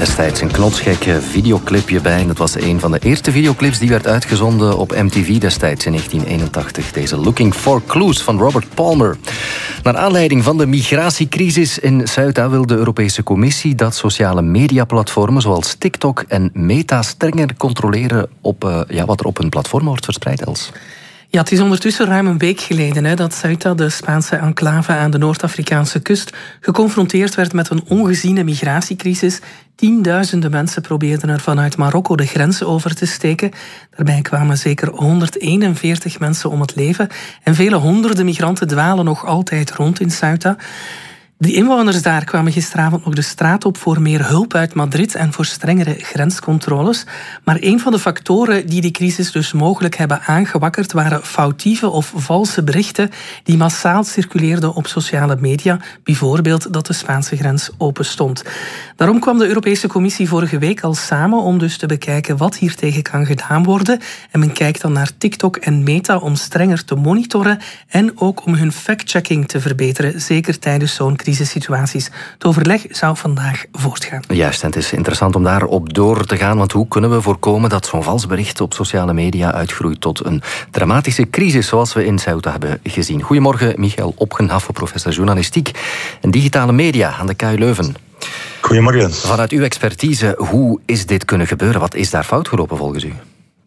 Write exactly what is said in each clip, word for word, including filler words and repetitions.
destijds een knotsgek videoclipje bij. En dat was een van de eerste videoclips die werd uitgezonden op M T V destijds in negentien eenentachtig. Deze Looking for Clues van Robert Palmer. Naar aanleiding van de migratiecrisis in Ceuta wil de Europese Commissie dat sociale mediaplatformen zoals TikTok en Meta strenger controleren op uh, ja, wat er op hun platform wordt verspreid, Els. Ja, het is ondertussen ruim een week geleden hè, dat Ceuta, de Spaanse enclave aan de Noord-Afrikaanse kust, geconfronteerd werd met een ongeziene migratiecrisis. Tienduizenden mensen probeerden er vanuit Marokko de grens over te steken. Daarbij kwamen zeker honderdeenenveertig mensen om het leven. En vele honderden migranten dwalen nog altijd rond in Ceuta. De inwoners daar kwamen gisteravond nog de straat op voor meer hulp uit Madrid en voor strengere grenscontroles. Maar een van de factoren die die crisis dus mogelijk hebben aangewakkerd waren foutieve of valse berichten die massaal circuleerden op sociale media. Bijvoorbeeld dat de Spaanse grens open stond. Daarom kwam de Europese Commissie vorige week al samen om dus te bekijken wat hiertegen kan gedaan worden. En men kijkt dan naar TikTok en Meta om strenger te monitoren en ook om hun fact-checking te verbeteren, zeker tijdens zo'n crisissituaties. Het overleg zou vandaag voortgaan. Juist, en het is interessant om daarop door te gaan, want hoe kunnen we voorkomen dat zo'n vals bericht op sociale media uitgroeit tot een dramatische crisis zoals we in Ceuta hebben gezien. Goedemorgen, Michael Opgenhaffen, professor journalistiek en digitale media aan de K U Leuven. Goedemorgen. Vanuit uw expertise, hoe is dit kunnen gebeuren? Wat is daar fout gelopen volgens u?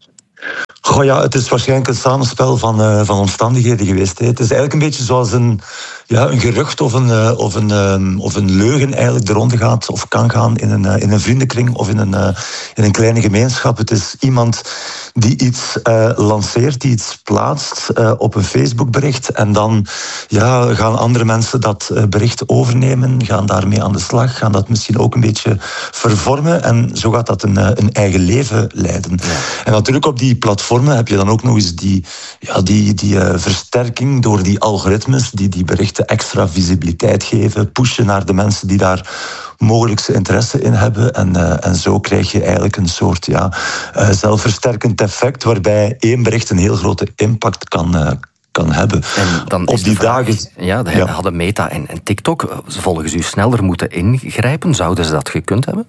Goh ja, het is waarschijnlijk een samenspel van, uh, van omstandigheden geweest. Hè. Het is eigenlijk een beetje zoals een, ja, een gerucht of een, uh, of, een, um, of een leugen eigenlijk de ronde gaat of kan gaan in een, uh, in een vriendenkring of in een, uh, in een kleine gemeenschap. Het is iemand die iets uh, lanceert, die iets plaatst uh, op een Facebookbericht en dan ja, gaan andere mensen dat uh, bericht overnemen, gaan daarmee aan de slag, gaan dat misschien ook een beetje vervormen en zo gaat dat een, uh, een eigen leven leiden. Ja. En natuurlijk op die platformen heb je dan ook nog eens die, ja, die, die uh, versterking door die algoritmes die die berichten extra visibiliteit geven, pushen naar de mensen die daar mogelijkse interesse in hebben. En, uh, en zo krijg je eigenlijk een soort ja, uh, zelfversterkend effect waarbij één bericht een heel grote impact kan uh, kan hebben. En dan op die vraag, dagen. Ja, de, ja. Hadden Meta en, en TikTok volgens u sneller moeten ingrijpen? Zouden ze dat gekund hebben?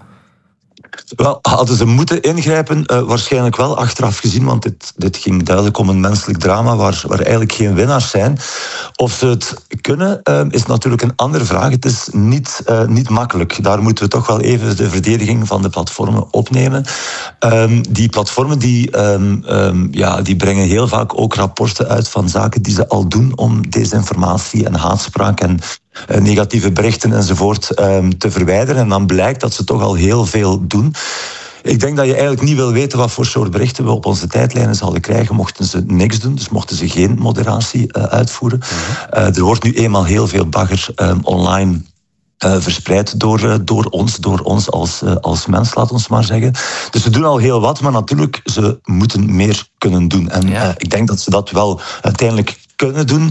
Wel, hadden ze moeten ingrijpen, uh, waarschijnlijk wel achteraf gezien, want dit, dit ging duidelijk om een menselijk drama waar, waar eigenlijk geen winnaars zijn. Of ze het kunnen, uh, is natuurlijk een andere vraag. Het is niet, uh, niet makkelijk. Daar moeten we toch wel even de verdediging van de platformen opnemen. Um, die platformen die, um, um, ja, die brengen heel vaak ook rapporten uit van zaken die ze al doen om desinformatie en haatspraak en negatieve berichten enzovoort um, te verwijderen. En dan blijkt dat ze toch al heel veel doen. Ik denk dat je eigenlijk niet wil weten wat voor soort berichten we op onze tijdlijnen zouden krijgen mochten ze niks doen, dus mochten ze geen moderatie uh, uitvoeren. Uh, er wordt nu eenmaal heel veel bagger um, online Uh, verspreid door, uh, door ons, door ons als, uh, als mens, laat ons maar zeggen. Dus ze doen al heel wat, maar natuurlijk, ze moeten meer kunnen doen. En ja. uh, ik denk dat ze dat wel uiteindelijk kunnen doen.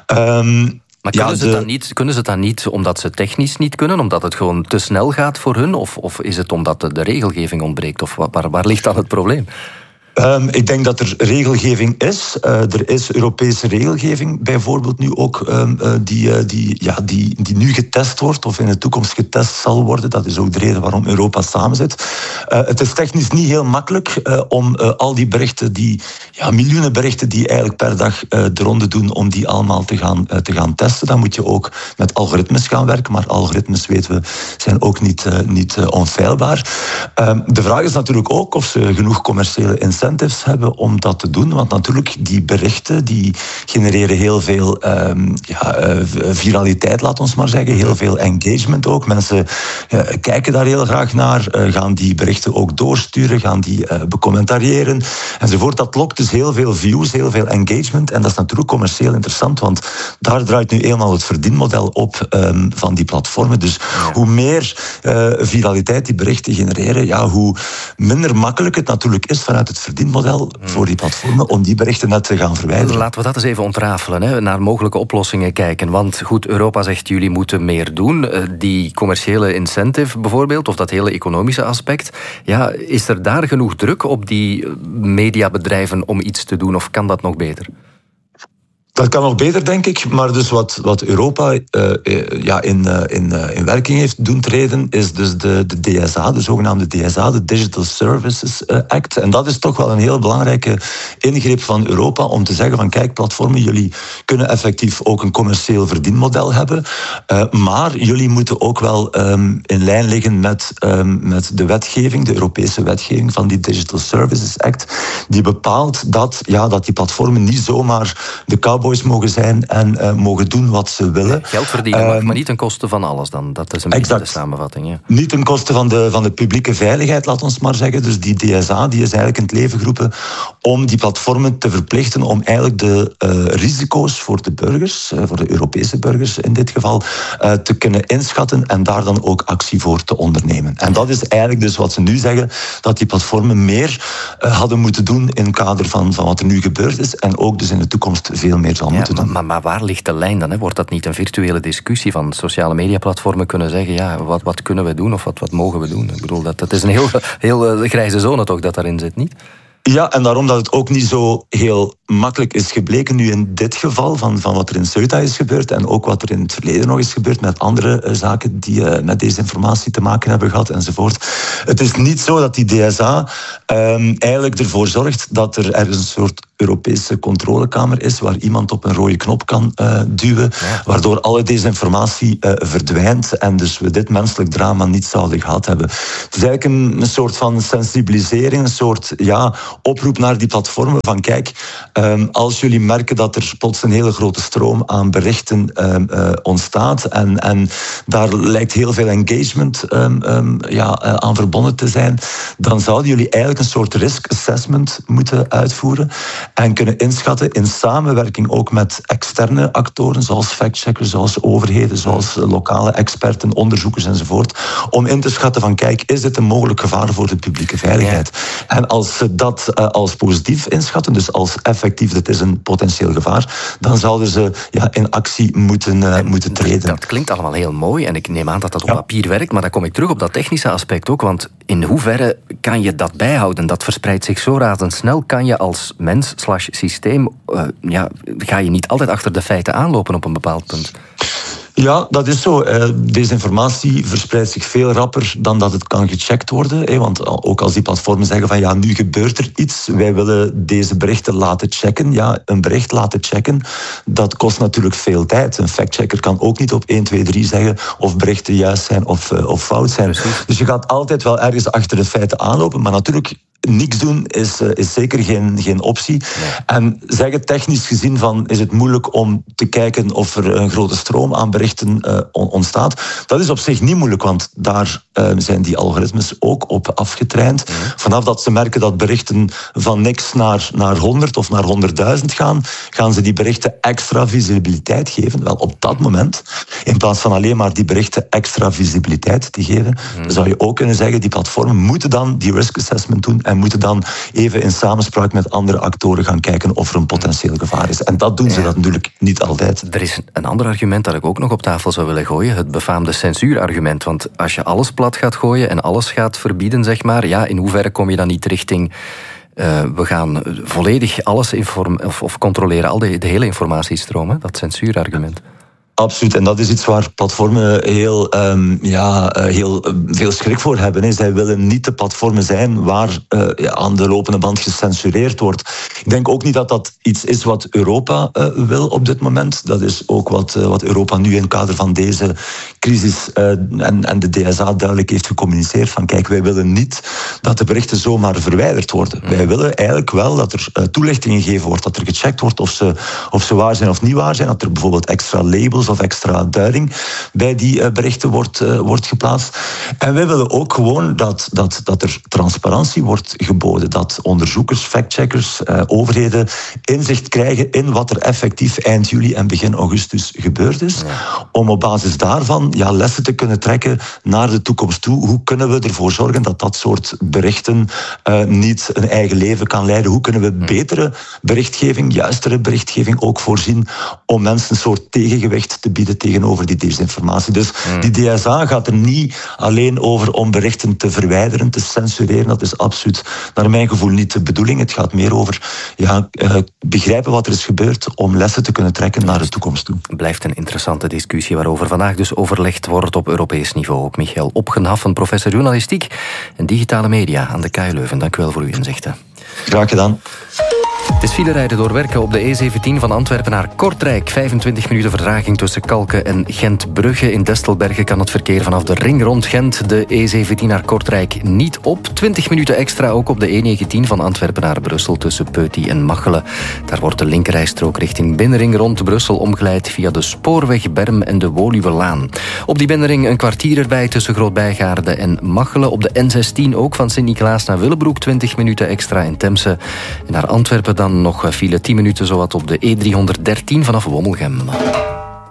Um, Maar kunnen, ja, ze de... dat niet, kunnen ze dat niet omdat ze technisch niet kunnen? Omdat het gewoon te snel gaat voor hun? Of, of is het omdat de, de regelgeving ontbreekt? Of waar, waar ligt dan het probleem? Um, ik denk dat er regelgeving is. Uh, er is Europese regelgeving, bijvoorbeeld nu ook, um, uh, die, uh, die, ja, die, die nu getest wordt of in de toekomst getest zal worden. Dat is ook de reden waarom Europa samenzit. Uh, het is technisch niet heel makkelijk uh, om uh, al die berichten, die ja, miljoenen berichten die eigenlijk per dag uh, de ronde doen, om die allemaal te gaan, uh, te gaan testen. Dan moet je ook met algoritmes gaan werken, maar algoritmes, weten we, zijn ook niet, uh, niet uh, onfeilbaar. Um, de vraag is natuurlijk ook of ze genoeg commerciële incentives hebben om dat te doen. Want natuurlijk, die berichten die genereren heel veel um, ja, uh, viraliteit, laat ons maar zeggen. Heel veel engagement ook. Mensen uh, kijken daar heel graag naar. Uh, gaan die berichten ook doorsturen. Gaan die uh, becommentariëren. Enzovoort. Dat lokt dus heel veel views, heel veel engagement. En dat is natuurlijk commercieel interessant. Want daar draait nu eenmaal het verdienmodel op um, van die platformen. Dus ja. hoe meer uh, viraliteit die berichten genereren, ja, hoe minder makkelijk het natuurlijk is vanuit het verdienmodel voor die platformen om die berichten net te gaan verwijderen. Laten we dat eens even ontrafelen, hè, naar mogelijke oplossingen kijken. Want goed, Europa zegt jullie moeten meer doen. Die commerciële incentive bijvoorbeeld, of dat hele economische aspect. Ja, is er daar genoeg druk op die mediabedrijven om iets te doen, of kan dat nog beter? Dat kan nog beter, denk ik. Maar dus wat, wat Europa uh, ja, in, uh, in, uh, in werking heeft doen treden, is dus de, de D S A, de zogenaamde D S A, de Digital Services Act. En dat is toch wel een heel belangrijke ingreep van Europa om te zeggen van kijk, platformen, jullie kunnen effectief ook een commercieel verdienmodel hebben. Uh, maar jullie moeten ook wel um, in lijn liggen met, um, met de wetgeving, de Europese wetgeving van die Digital Services Act, die bepaalt dat, ja, dat die platformen niet zomaar de cowboys mogen zijn en uh, mogen doen wat ze willen. Geld verdienen mag, um, maar niet ten koste van alles dan. Dat is een beetje de samenvatting. Ja. Niet ten koste van de, van de publieke veiligheid, laat ons maar zeggen. Dus die D S A die is eigenlijk in het leven geroepen om die platformen te verplichten om eigenlijk de uh, risico's voor de burgers, uh, voor de Europese burgers in dit geval, uh, te kunnen inschatten en daar dan ook actie voor te ondernemen. En dat is eigenlijk dus wat ze nu zeggen, dat die platformen meer uh, hadden moeten doen in het kader van, van wat er nu gebeurd is en ook dus in de toekomst veel meer zal ja, moeten doen. Maar, maar waar ligt de lijn dan? Hè? Wordt dat niet een virtuele discussie van sociale mediaplatformen kunnen zeggen, ja, wat, wat kunnen we doen of wat, wat mogen we doen? Ik bedoel, dat, dat is een heel, heel grijze zone toch dat daarin zit, niet? Ja, en daarom dat het ook niet zo heel makkelijk is gebleken nu in dit geval, van, van wat er in Ceuta is gebeurd en ook wat er in het verleden nog is gebeurd met andere uh, zaken die uh, met deze informatie te maken hebben gehad enzovoort. Het is niet zo dat die D S A um, eigenlijk ervoor zorgt dat er ergens een soort Europese controlekamer is waar iemand op een rode knop kan uh, duwen, ja. waardoor alle deze informatie uh, verdwijnt en dus we dit menselijk drama niet zouden gehad hebben. Het is eigenlijk een, een soort van sensibilisering, een soort ja, oproep naar die platformen van kijk, um, als jullie merken dat er plots een hele grote stroom aan berichten um, uh, ontstaat en, en daar lijkt heel veel engagement um, um, ja, uh, aan verbonden te zijn, dan zouden jullie eigenlijk een soort risk assessment moeten uitvoeren en kunnen inschatten in samenwerking ook met externe actoren, zoals factcheckers, zoals overheden, zoals lokale experten, onderzoekers enzovoort, om in te schatten van kijk, is dit een mogelijk gevaar voor de publieke veiligheid? Ja. En als ze dat uh, als positief inschatten, dus als effectief dit is een potentieel gevaar, dan zouden ze ja, in actie moeten, uh, moeten treden. Dat klinkt allemaal heel mooi en ik neem aan dat dat op ja. papier werkt, maar dan kom ik terug op dat technische aspect ook, want in hoeverre kan je dat bijhouden? Dat verspreidt zich zo razendsnel. Kan je als mens slash systeem, uh, ja, ga je niet altijd achter de feiten aanlopen op een bepaald punt? Ja, dat is zo. Deze informatie verspreidt zich veel rapper dan dat het kan gecheckt worden. Want ook als die platformen zeggen van ja, nu gebeurt er iets, wij willen deze berichten laten checken. Ja, een bericht laten checken, dat kost natuurlijk veel tijd. Een factchecker kan ook niet op één, twee, drie zeggen of berichten juist zijn of, of fout zijn. Precies. Dus je gaat altijd wel ergens achter de feiten aanlopen, maar natuurlijk niks doen is, uh, is zeker geen, geen optie. Nee. En zeggen technisch gezien van is het moeilijk om te kijken of er een grote stroom aan berichten uh, ontstaat. Dat is op zich niet moeilijk, want daar uh, zijn die algoritmes ook op afgetraind. Nee. Vanaf dat ze merken dat berichten van niks naar, naar honderd of naar honderdduizend gaan, gaan ze die berichten extra visibiliteit geven. Wel, op dat moment, in plaats van alleen maar die berichten extra visibiliteit te geven, nee. zou je ook kunnen zeggen, die platformen moeten dan die risk assessment doen en moeten dan even in samenspraak met andere actoren gaan kijken of er een potentieel gevaar is. En dat doen ze ja. dat natuurlijk niet altijd. Er is een ander argument dat ik ook nog op tafel zou willen gooien, het befaamde censuurargument. Want als je alles plat gaat gooien en alles gaat verbieden, zeg maar, ja, in hoeverre kom je dan niet richting Uh, we gaan volledig alles inform- of, of controleren, al de, de hele informatiestroom, hè? Dat censuurargument. Absoluut, en dat is iets waar platformen heel, um, ja, heel uh, veel schrik voor hebben. Hè. Zij willen niet de platformen zijn waar uh, ja, aan de lopende band gecensureerd wordt. Ik denk ook niet dat dat iets is wat Europa uh, wil op dit moment. Dat is ook wat, uh, wat Europa nu in het kader van deze crisis uh, en, en de D S A duidelijk heeft gecommuniceerd. Van kijk, wij willen niet dat de berichten zomaar verwijderd worden. Mm. Wij willen eigenlijk wel dat er uh, toelichtingen gegeven wordt, dat er gecheckt wordt of ze, of ze waar zijn of niet waar zijn, dat er bijvoorbeeld extra labels of extra duiding bij die uh, berichten wordt, uh, wordt geplaatst. En wij willen ook gewoon dat, dat, dat er transparantie wordt geboden, dat onderzoekers, factcheckers, uh, overheden inzicht krijgen in wat er effectief eind juli en begin augustus gebeurd is, ja. om op basis daarvan van ja, lessen te kunnen trekken naar de toekomst toe. Hoe kunnen we ervoor zorgen dat dat soort berichten uh, niet een eigen leven kan leiden? Hoe kunnen we betere berichtgeving, juistere berichtgeving ook voorzien om mensen een soort tegengewicht te bieden tegenover die desinformatie? Dus mm. die D S A gaat er niet alleen over om berichten te verwijderen, te censureren. Dat is absoluut naar mijn gevoel niet de bedoeling. Het gaat meer over ja, uh, begrijpen wat er is gebeurd om lessen te kunnen trekken naar de toekomst toe. Blijft een interessante discussie waarover vandaag dus overlegd wordt op Europees niveau. Ook Michael Opgenhaffen, professor journalistiek en digitale media aan de K U Leuven. Dank u wel voor uw inzichten. Graag gedaan. Het is filerijden door Werken op de E zeventien van Antwerpen naar Kortrijk. vijfentwintig minuten vertraging tussen Kalken en Gent-Brugge. In Destelbergen kan het verkeer vanaf de ring rond Gent de E zeventien naar Kortrijk niet op. twintig minuten extra ook op de E negentien van Antwerpen naar Brussel tussen Peuty en Machelen. Daar wordt de linkerrijstrook richting binnenring rond Brussel omgeleid via de spoorweg Berm en de Woluwelaan. Op die binnenring een kwartier erbij tussen Groot-Bijgaarde en Machelen. Op de N zestien ook van Sint-Niklaas naar Willebroek twintig minuten extra in Temse. En naar Antwerpen dan nog file tien minuten zowat op de E driehonderddertien vanaf Wommelgem.